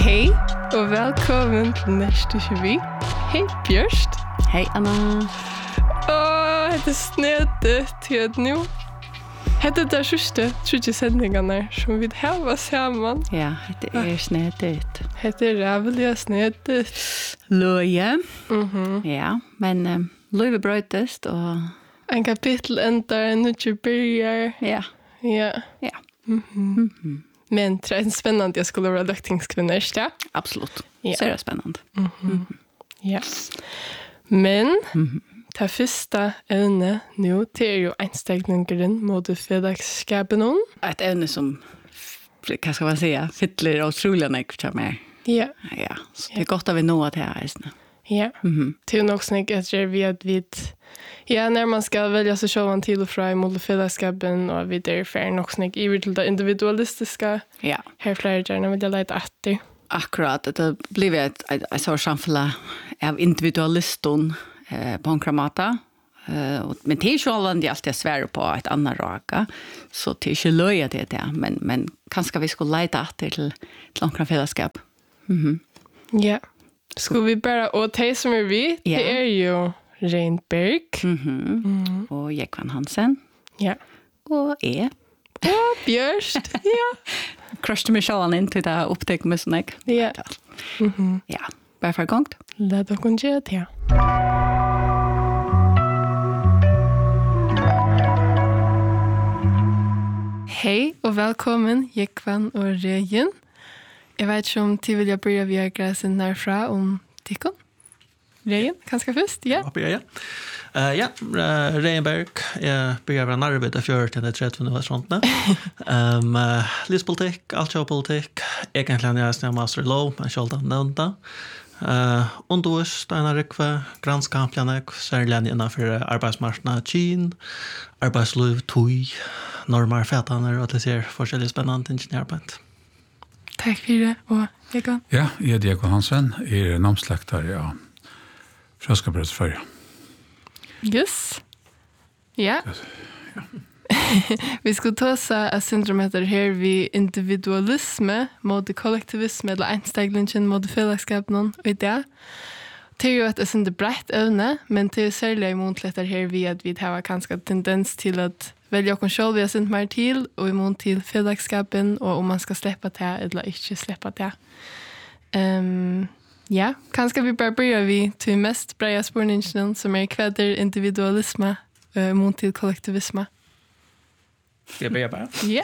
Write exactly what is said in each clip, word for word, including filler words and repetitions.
Hej och välkommen till nästa tjugo. Hej Björst. Hej Anna. Åh, det är snödigt till nu. Det är det sista tjugo sändningarna som vi har samman. Ja, det är snödigt. Det är rävliga snödigt. Löje. Mhm. Ja, men um, löje brötest och... En kapitel ändrar, en nytt börjar. Ja. Ja. Ja. Mhm. Mhm. Men det är spännande jag skulle vara löktingskvinnor, ja? Absolut. Ja. Så är det spännande. Mhm. Mm. Ja. Men Mhm. det första ämne nu det är ju einstägningen mot fredagsskapen. Ett ämne som, vad ska man säga, fyller otroligt mycket för mig. Ja. Ja, så det är gott att vi når det här. Ja. Mhm. Det är nog snyggt att vi att vi ja, när man ska välja sig själv till och från mot fredagsskapen och vi därför nog snyggt i till det individualistiska. Ja. Här fler gärna vill jag lite efter. Akkurat, det blir ett, ett, ett sorts samfälle av individualisten eh, på en kramata. Uh, men det är ju alltid alltid svär på ett annat raka. Så det är inte löja det det. Men, men kanske vi skulle leta efter till, till några fällskap. Mhm. Ja. Ska vi bara, och det som är vi, Ja. det är ju Reinberg. Mhm. Mm. Och Jekvan Hansen. Ja. Och E. Och Björst. Ja. Kröste mig själv in till det upptäck med snäck. Ja. Mhm. Ja, bara för gångt. Låt oss kunna göra det. Hej och välkommen Jekvan och Regen. Jag vet inte om du vill börja via gräsen närfra om Tikon. Regen, kanske först, ja. Ja, börja. Uh, ja, uh, Reinberg, jag börjar vara närarbete för till det tretton universiteterna. um, uh, Livspolitik, alkoholpolitik, egentligen jag är master i law, men själv den nämnda. Uh, Undervis, Steinar Rikve, granskamplarna, särskilt innanför arbetsmarknaden, Kina, arbetsliv, tog, normer, fätaner och det ser forskjellig spännande ingenjörarbete. Tack för det, och Jekvan. Ja, jag är Diego Hansen, är namnsläktare, ja. Fröskabröds förra. Yes. Ja. Vi ska ta oss av syndrometer här vid individualisme mot kollektivisme eller einsteglingen mot fällskapet och det. Det är ju att det är inte brett ämne, men det är särskilt imot här vid att vi har kanske tendens till att välja oss själv vi har synt mer till och imot till fällskapen och om man ska släppa det eller inte släppa det. Um, ja, kanske vi bara börjar vid till mest breda spårningen som är kväder individualisme uh, mot till kollektivisme. Jag börjar bara. Ja.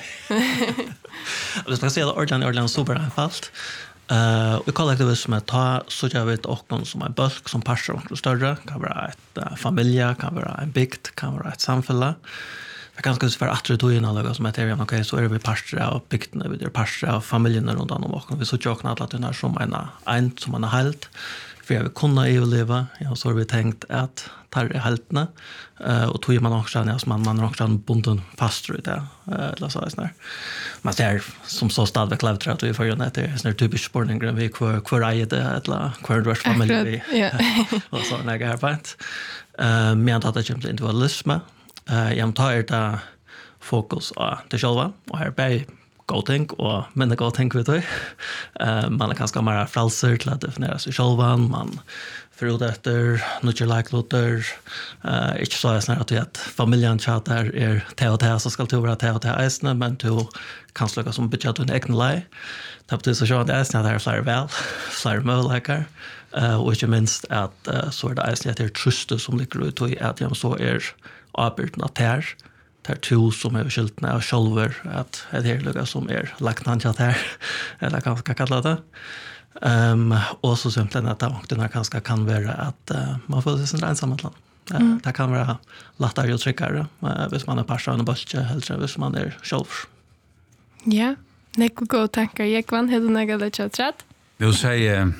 Det ska säga att ordentligt ordentligt superenfalt. Uh, och kollektivism tar så jag vet också som en bulk som passar och större. Kan vara ett uh, familj, kan vara en bygd, kan vara ett samfälle. Det kan kanske vara att du in alla som heter okej okay, så är vi passar av bygden, vi är passar av familjen runt om och vi så jag att det är som en en som man har helt för jag vill kunna överleva. Ja, så har vi tänkt att tar det heltna uh, och tog man också när man man också bunden fast i det eller så där. Man ser som så stadigt klävt att vi får ju det är sån typisk spårning vi kvar kvar är det eller kvar vars familj vi. Ja. Och så när jag har varit eh men att det kommer individualism. Eh jag tar det fokus på det själva och här bä go think och men det go think vet du. Eh man kan kanske mer frälser till att definiera sig själva man för efter något like Luther eh inte så är snarare att familjen chatter är teotea så ska det vara teotea isna men du kan sluka som budget en egen lie. Det betyder så att det är snarare fler väl fler möjligheter eh och inte minst att uh, så är det isna att det är trust som ligger ut och att jag så är arbetna där där två som är skyltna och själver att det är lugga som är lagt han chat här eller kan ska kalla det. Ehm um, och så simpelt att det här kanske kan vara att uh, man får sig ensam land. Uh, mm. Det kan vara lättare att trycka det uh, hvis man är person och bulke eller hvis man är själv. Ja, nekko gå tankar Jekvan hade några lite chat. Nu säger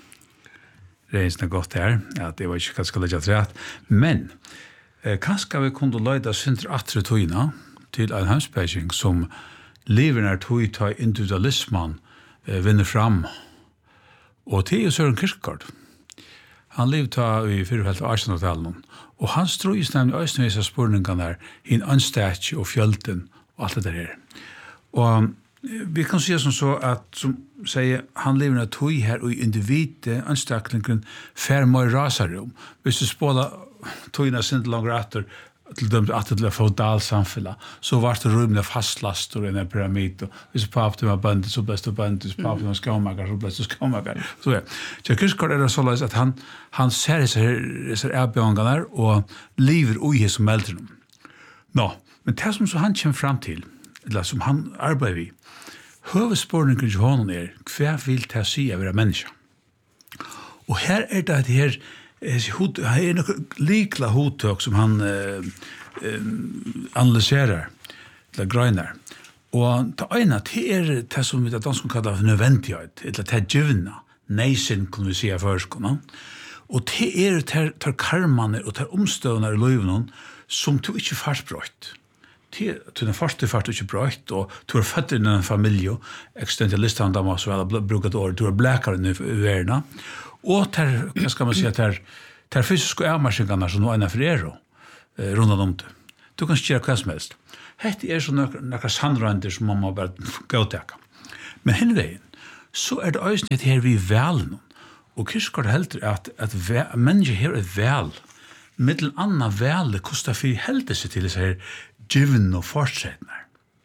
reisende gott här att det var inte ganska lätt rätt. Men eh, kanske vi kunde leda synder atre tøyna til en hemspeging som lever när tøy ta individualismen eh, vinner fram. Og det er Søren Kierkegaard. Han levde i fyrfelt av arsenhotellen, og han strøys nemlig øysenvisa spurningene der, hinn anstætje og fjølten og alt det der. Og vi kan se som så att som säger han lever att tog här och individet anställningen för mer rasarum. Hvis du spolar tojna sind långt efter till dömt att det få dal samfälla så vart det rumliga fastlast och en pyramid och hvis pappa var band så bäst och band så pappa var skammagar så bäst skammagar så ja jag kuskar det så att han han ser sig så är beangarna och lever oj som äldre. Nå, men det som så han kommer fram till eller som han arbetar vi huvudspårningen till honom är kvar vill ta sig över människa. Och här är det här Det är några likla hotök som han eh, eh, analyserar eller grönar. Och det ena det är det som vi danskar kallar för nödvändighet, eller det givna, nejsen kan vi säga förskolan. Och det är det tar karmaner och tar omstövnar i livet som du inte fastbrott. Det är den första fart inte brott och du har fötter i en familj och existentialistan där man så väl brukat år, du har bläkare i världen. Och där, vad ska man säga, där, där fysiska avmarsningarna som nu är för er eh, runt om det. Du kan göra vad som helst. Det är så några sandränder som man må bara gå till. Men hela vägen så är det också det här vi väl. Och Kierkegaard helter att, att vä- människor har ett väl. Mittel annan väl kostar för helter sig till så här givna och fortsättningar.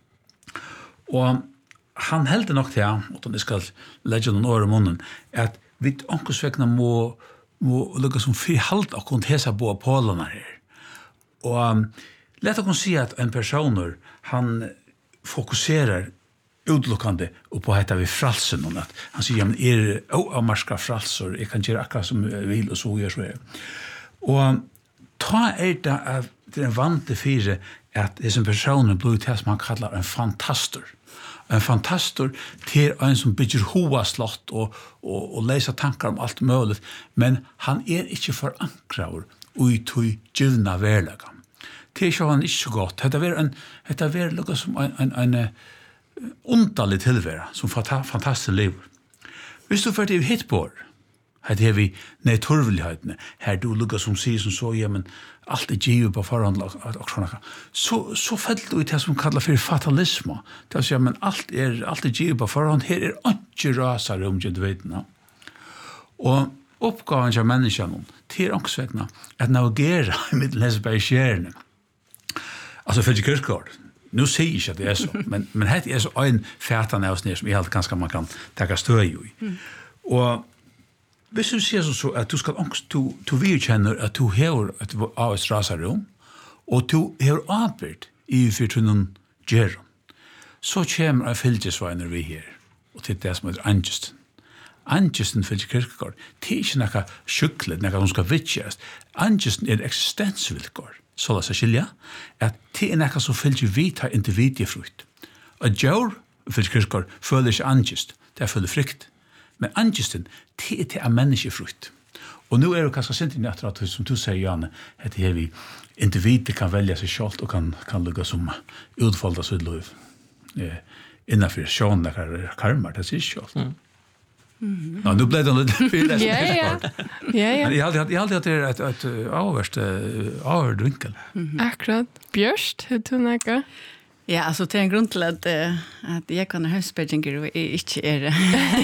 Och han helter nog till, och det ska lägga någon år i munnen, att vi omkostväckna må, må lukka som fri halt och kunt hesa på pålarna här. Och um, lät oss se att en person han fokuserar utlukkande på detta vid fralsen och att han säger men är oavmarska fralsor jag kan göra akkurat som jag vill och så gör så är. Och ta är det att det är en vante fyra att det som personen blir till som han kallar en fantastor. En fantastor till en som bygger hoa slott och, och, och läser tankar om allt möjligt. Men han är inte förankrad i tog givna värlega. Det är så han inte så gott. Det är en, det är som en, en, en underlig tillvärelse som fantastiskt liv. Hvis du får det hit på här har vi naturligheten. Här du lukar som säger som så, ja men allt är givet på förhand och sådana. Så, så fällt du i det som kallar för fatalism. Det vill säga, men allt är, allt är givet på förhand. Här är inte rasare om du vet. Och uppgaven till människan till också att navigera i mittelhäsbergskärnen. Alltså för Kierkegaard. Nu säger jag inte att det är så. Men, men här är så en fätan av som jag alltid ganska man kan ta stöd i. Mm. Och hvis du ser så att du ska också du du vill känna att du har ett av ett rasarum och du har arbetat i för tunnen ger så kommer en filtersviner vi här och till det som är angest angesten för Kierkegaard det är inte några sjuklet några som ska vitchast angesten är existensvillkor så låt oss skilja att det är några som följer vita individfrukt och jag för Kierkegaard följer inte angest det följer frykt. Men angesten, det är till människofrukt. Och nu är det kanske sent i natten som du säger, Janne, att det är vi individer kan välja sig själv och kan, kan lugga som utfalda sitt liv. Eh, innanför sjön där karmar, det ser själv. Mm. Mm. Ja, nu blev det lite fyra. Ja, ja. Ja, ja. Jag hade jag hade att det är ett ett avvärst avvinkel. Akkurat. Björst, hur du näka? Ja, alltså det är en grund till att, uh, att jag kan ha höstbedjinger och inte är...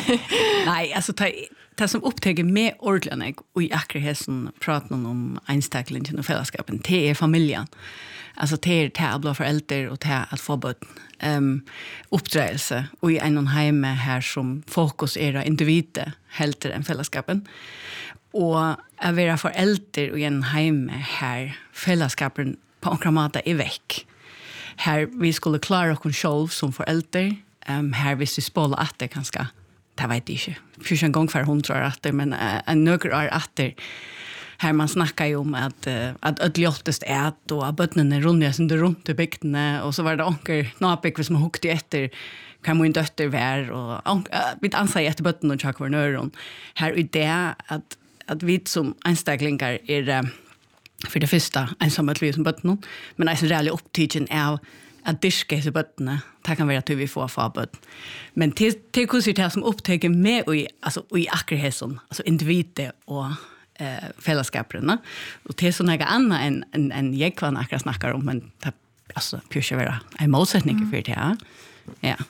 Nej, alltså det, det som upptäcker med ordentligt och i akkurat som pratar om einstaklingen och fällskapen, det är familjen. Alltså det är det att bli föräldrar och det att få bort um, uppdragelse och i en hem här som fokus är individer helt än fällskapen. Och att vara förälder och i en hem här fällskapen på en kramata är väck. Här vi skulle klara oss själv som föräldrar. Um, här vi skulle spåla att det kanske, det vet jag inte. För en gång för hundra år att det, men uh, en några år att det. Här man snackar ju om att, uh, att ödljottest ät och att bötnen är rundiga som det runt i bygdene. Och så var det onker napik som hukte efter kan min dötter vara. Och uh, vi ansar efter bötnen och tjack var nöron. Här är det att, att vi som einstaglingar är... Uh, för det första ensamhet vi som bötterna, men alltså reellt upptidgen är att diska sig bötterna. Det kan vara att vi får förbud. Men till till kurser det som upptäcker med och i alltså och i akkurheten, alltså individer och eh fällskaperna. Och det är så några andra än en en jag kan akkurat snacka om men det, alltså pjuscha vara en målsättning för det här. Ja.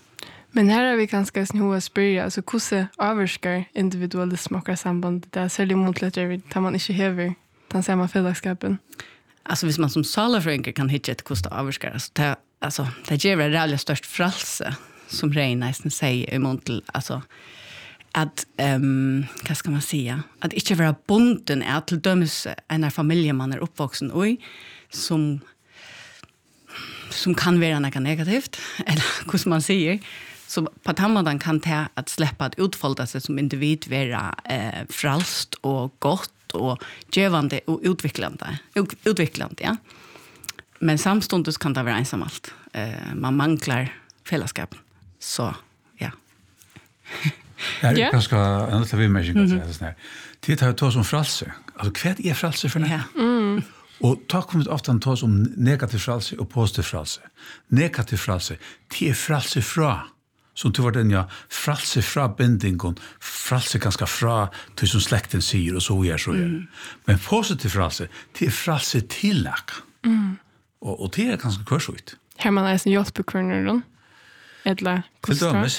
Men här har vi ganska snöa spyrja, alltså hur avvarskar individualism och samband det är särskilt mot litteratur där man inte häver den samma fällskapet. Alltså hvis man som salafränker kan hitta ett kosta avvarskar, alltså det, alltså, det ger väl realligt störst fralse, som Rein nästan säger emot till, alltså att, um, vad ska man säga, att inte vara bunden är till dömes en familj man är uppvuxen i, som som kan vara något negativt, eller hur man säger. Så på tammadan kan det att släppa att utfolda sig som individ vara eh, fralst och gott och givande och utvecklande. utvecklande ja. Men samstundes kan det vara ensamalt. Eh, man manglar fällskap. Så, ja. Det är Ja. ganska annat vi människor kan säga sån här. Det har tagit som fralse. Alltså vad är fralse för något? Ja. Mm. Och tack kommer det ofta tas om negativ fralse och positiv fralse. Negativ fralse, det är fralse fra. Som till var den ja, fralse fra bindingen, fralse ganska fra till som släkten säger och så är så är. Mm. Men positiv fralse, det är fralse tillak. Mm. Och, och det är ganska kursigt. Här man är en hjälpekvarnar då. Eller Till dömes,